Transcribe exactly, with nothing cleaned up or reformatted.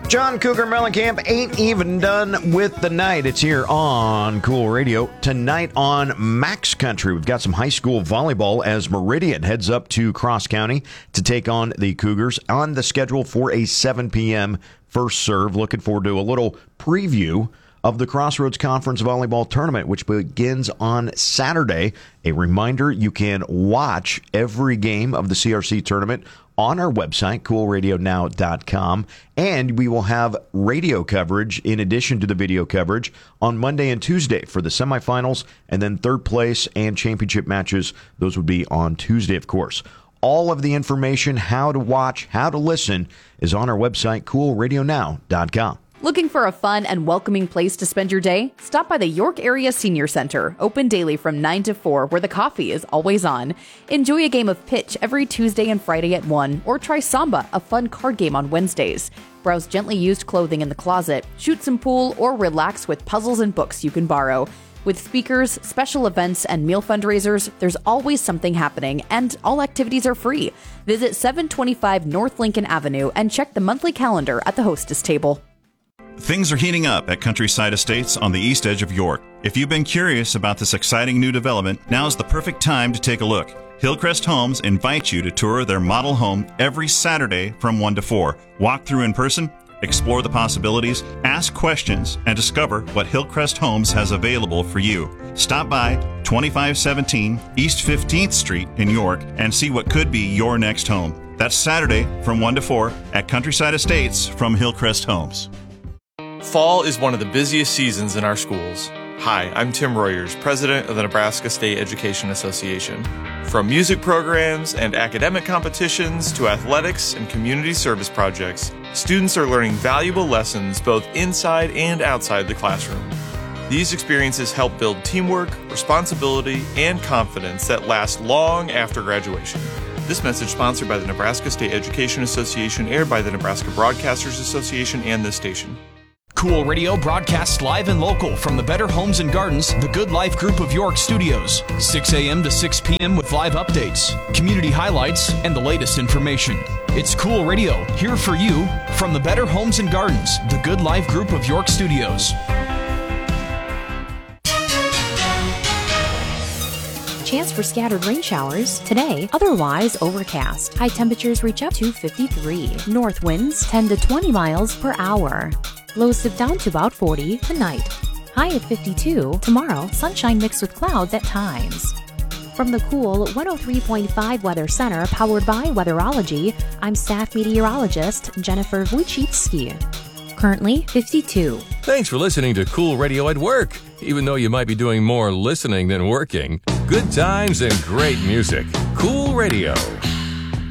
John Cougar Mellencamp ain't even done with the night. It's here on Cool Radio. Tonight on Max Country, we've got some high school volleyball as Meridian heads up to Cross County to take on the Cougars on the schedule for a seven p.m. first serve. Looking forward to a little preview of the Crossroads Conference Volleyball Tournament, which begins on Saturday. A reminder, you can watch every game of the C R C tournament on our website, cool radio now dot com, and we will have radio coverage in addition to the video coverage on Monday and Tuesday for the semifinals, and then third place and championship matches. Those would be on Tuesday, of course. All of the information, how to watch, how to listen, is on our website, cool radio now dot com. Looking for a fun and welcoming place to spend your day? Stop by the York Area Senior Center, open daily from nine to four, where the coffee is always on. Enjoy a game of pitch every Tuesday and Friday at one, or try Samba, a fun card game on Wednesdays. Browse gently used clothing in the closet, shoot some pool, or relax with puzzles and books you can borrow. With speakers, special events, and meal fundraisers, there's always something happening, and all activities are free. Visit seven twenty-five North Lincoln Avenue and check the monthly calendar at the hostess table. Things are heating up at Countryside Estates on the east edge of York. If you've been curious about this exciting new development, now's the perfect time to take a look. Hillcrest Homes invites you to tour their model home every Saturday from one to four. Walk through in person, explore the possibilities, ask questions, and discover what Hillcrest Homes has available for you. Stop by twenty-five seventeen East fifteenth Street in York and see what could be your next home. That's Saturday from one to four at Countryside Estates from Hillcrest Homes. Fall is one of the busiest seasons in our schools. Hi, I'm Tim Royers, president of the Nebraska State Education Association. From music programs and academic competitions to athletics and community service projects, students are learning valuable lessons both inside and outside the classroom. These experiences help build teamwork, responsibility, and confidence that last long after graduation. This message sponsored by the Nebraska State Education Association, aired by the Nebraska Broadcasters Association and this station. Cool Radio broadcasts live and local from the Better Homes and Gardens, the Good Life Group of York studios. six a.m. to six p.m. with live updates, community highlights, and the latest information. It's Cool Radio, here for you from the Better Homes and Gardens, the Good Life Group of York studios. Chance for scattered rain showers today, otherwise overcast. High temperatures reach up to fifty-three. North winds ten to twenty miles per hour. Lows dip down to about forty tonight. High at fifty-two. Tomorrow, sunshine mixed with clouds at times. From the Cool one oh three point five Weather Center, powered by Weatherology, I'm staff meteorologist Jennifer Wojcicki. Currently fifty-two. Thanks for listening to Cool Radio at Work. Even though you might be doing more listening than working, good times and great music. Cool Radio.